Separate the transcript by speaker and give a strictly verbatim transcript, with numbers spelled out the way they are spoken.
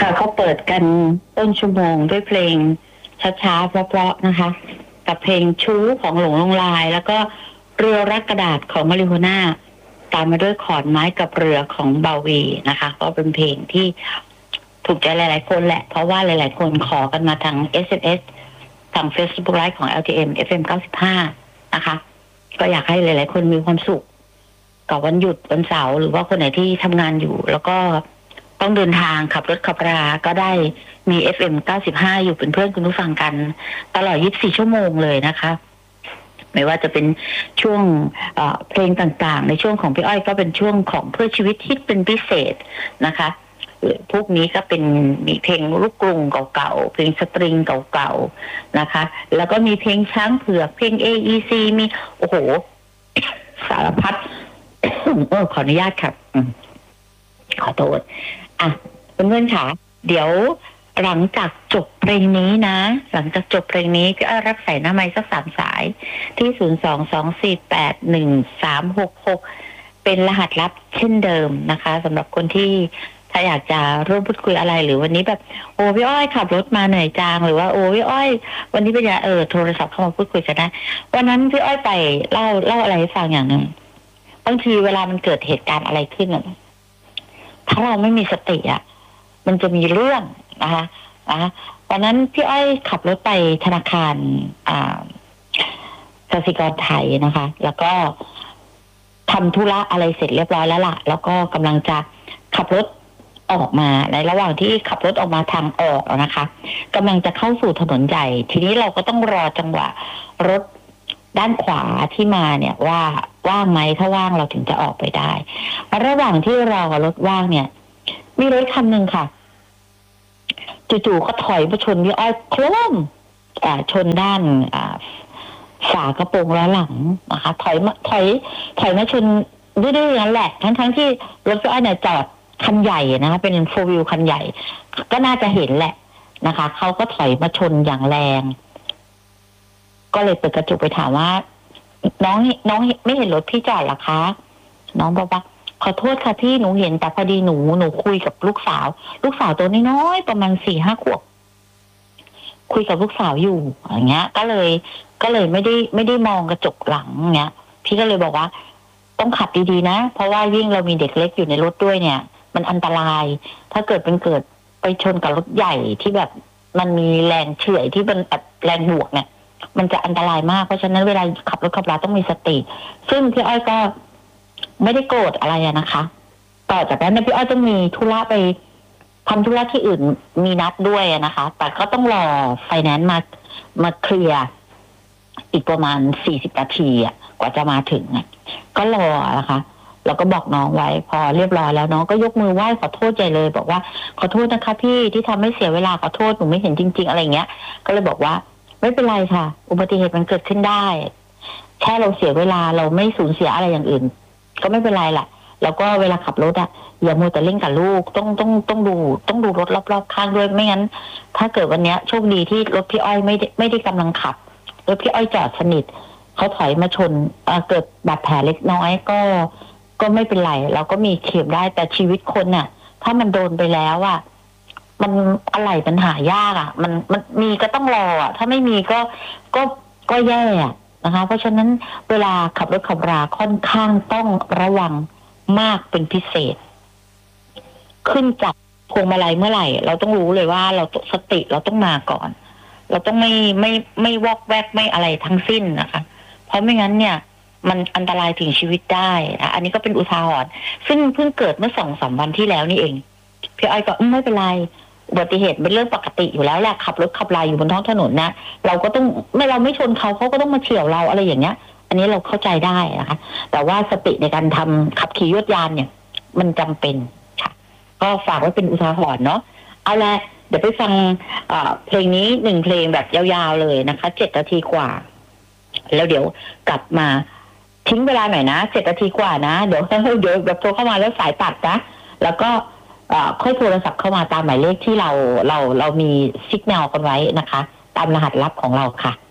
Speaker 1: ค่ะเขาเปิดกันต้นชั่วโมงด้วยเพลงช้าๆเพราะๆนะคะกับเพลงชู้ของหลงลงลายแล้วก็เรือรักกระดาษของมาริโฮน่าตามมาด้วยขอนไม้กับเรือของบาวีนะคะก็เป็นเพลงที่ถูกใจหลายๆคนแหละเพราะว่าหลายๆคนขอกันมาทาง เอส เอ็ม เอส ทาง Facebook Live ของ แอล ที เอ็ม เอฟ เอ็ม เก้าสิบห้านะคะก็อยากให้หลายๆคนมีความสุขกับวันหยุดวันเสาร์หรือว่าคนไหนที่ทำงานอยู่แล้วก็ต้องเดินทางขับรถขับราก็ได้มี เอฟ เอ็ม เก้าสิบห้าอยู่เป็นเพื่อนคุณผู้ฟังกันตลอดยี่สิบสี่ชั่วโมงเลยนะคะไม่ว่าจะเป็นช่วงเพลงต่างๆในช่วงของพี่อ้อยก็เป็นช่วงของเพื่อชีวิตที่เป็นพิเศษนะคะพวกนี้ก็เป็นมีเพลงลูกกรุงเก่าๆเพลงสตริงเก่าๆนะคะแล้วก็มีเพลงช้างเผือกเพลง เอ อี ซี มีโอ้โหสารพัด โอ้ขออนุญาตครับขอโทษอ่ะเพื่อนๆค่ะเดี๋ยวหลังจากจบเพลงนี้นะหลังจากจบเพลงนี้พี่อ้อยรับสายหน้าไมค์สักสามสายที่ศูนย์ สอง สอง สี่ แปด หนึ่ง สาม หก หกเป็นรหัสลับเช่นเดิมนะคะสำหรับคนที่ถ้าอยากจะร่วมพูดคุยอะไรหรือวันนี้แบบโอ้พี่อ้อยขับรถมาเหนื่อยจังหรือว่าโอ้พี่อ้อยวันนี้เป็นยังเออโทรศัพท์เข้ามาพูดคุยกันได้วันนั้นพี่อ้อยไปเล่าเล่าอะไรให้ฟังอย่างหนึ่งบางทีเวลามันเกิดเหตุการณ์อะไรขึ้นอ่ะถ้าเราไม่มีสติอ่ะมันจะมีเรื่องนะคะนะวันนั้นพี่อ้อยขับรถไปธนาคารอ่ากสิกรไทยนะคะแล้วก็ทำธุระอะไรเสร็จเรียบร้อยแล้วล่ะแล้วก็กำลังจะขับรถออกมาในระหว่างที่ขับรถออกมาทางออกนะคะกำลังจะเข้าสู่ถนนใหญ่ทีนี้เราก็ต้องรอจังหวะรถด้านขวาที่มาเนี่ยว่าว่างไหมถ้าว่างเราถึงจะออกไปได้ระหว่างที่รอรถว่างเนี่ยมีรถคันหนึ่งค่ะจู่ๆก็ถอยมาชนพี่อ้อยโครมอ่าชนด้านอ่าฝากระโปรงล้อหลังนะคะถอยมาถอยถอยมาชนดื้อๆนั่นแหละทั้งๆที่รถพี่อ้อยเนี่ยจอดคันใหญ่นะคะเป็นโฟร์วิวคันใหญ่ก็น่าจะเห็นแหละนะคะเขาก็ถอยมาชนอย่างแรงก็เลยเปิดกระจกไปถามว่าน้องน้องไม่เห็นรถพี่จอดหรอคะน้องบอกว่าขอโทษค่ะพี่หนูเห็นแต่พอดีหนูหนูคุยกับลูกสาวลูกสาวตัวน้อยๆประมาณสี่ห้าขวบคุยกับลูกสาวอยู่อย่างเงี้ยก็เลยก็เลยไม่ได้ไม่ได้มองกระจกหลังเงี้ยพี่ก็เลยบอกว่าต้องขับดีๆนะเพราะว่ายิ่งเรามีเด็กเล็กอยู่ในรถด้วยเนี่ยมันอันตรายถ้าเกิดเป็นเกิดไปชนกับรถใหญ่ที่แบบมันมีแรงเฉื่อยที่เป็นแรงบวกเนี่ยมันจะอันตรายมากเพราะฉะนั้นเวลาขับรถขับราต้องมีสติซึ่งพี่อ้อยก็ไม่ได้โกรธอะไรนะคะต่อจากนั้นพี่อ้อยต้องมีธุระไปทำธุระที่อื่นมีนัดด้วยนะคะแต่ก็ต้องรอไฟแนนซ์มามาเคลียร์อีกประมาณสี่สิบนาทีอ่ะกว่าจะมาถึงอ่ะก็รอนะคะแล้วก็บอกน้องไว้พอเรียบร้อยแล้วน้องก็ยกมือไหว้ขอโทษใจเลยบอกว่าขอโทษนะคะพี่ที่ทำให้เสียเวลาขอโทษหนูไม่เห็นจริงๆอะไรเงี้ยก็เลยบอกว่าไม่เป็นไรค่ะอุบัติเหตุมันเกิดขึ้นได้แค่เราเสียเวลาเราไม่สูญเสียอะไรอย่างอื่นก็ไม่เป็นไรล่ะแล้วก็เวลาขับรถอ่ะอย่ามัวแต่เล่นกับลูกต้องต้องต้องดูต้องดูรถรอบๆข้างด้วยไม่งั้นถ้าเกิดวันนี้โชคดีที่รถพี่อ้อยไม่ได้ไม่ได้กำลังขับรถพี่อ้อยจอดสนิทเขาถอยมาชนเกิดบาดแผลเล็กน้อยก็ก็ไม่เป็นไรเราก็มีเข็มได้แต่ชีวิตคนน่ะถ้ามันโดนไปแล้วอ่ะมันอะไรมันหายากอ่ะมันมันมีก็ต้องรออ่ะถ้าไม่มีก็ก็ก็แย่นะคะเพราะฉะนั้นเวลาขับรถขับราค่อนข้างต้องระวังมากเป็นพิเศษขึ้นจากพวงมาลัยเมื่อไหร่เราต้องรู้เลยว่าเราสติเราต้องมาก่อนเราต้องไม่ไม่ไม่วอกแวกไม่อะไรทั้งสิ้นนะคะเพราะไม่งั้นเนี่ยมันอันตรายถึงชีวิตได้นะอันนี้ก็เป็นอุทาหรณ์ซึ่งเพิ่งเกิดเมื่อสองสามวันที่แล้วนี่เองพี่อ้อยก็ไม่เป็นไรอุบัติเหตุเป็นเรื่องปกติอยู่แล้วแหละขับรถขับราอยู่บนท้องถนนนะเราก็ต้องไม่เราไม่ชนเขาเขาก็ต้องมาเฉี่ยวเราอะไรอย่างเงี้ยอันนี้เราเข้าใจได้นะคะแต่ว่าสติในการทำขับขี่ยวดยานเนี่ยมันจำเป็นค่ะก็ฝากไว้เป็นอุทาหรณ์เนาะเอาละเดี๋ยวไปฟังเพลงนี้หนึ่งเพลงแบบยาวๆเลยนะคะเจ็ดนาทีกว่าแล้วเดี๋ยวกลับมาทิ้งเวลาหน่อยนะเจ็ดนาทีกว่านะเดี๋ยวเดี๋ยวแบบโทรเข้ามาแล้วสายตัดนะแล้วก็ค่อยโทรศัพท์เข้ามาตามหมายเลขที่เราเราเรามีสัญญาณกันไว้นะคะตามรหัสลับของเราค่ะ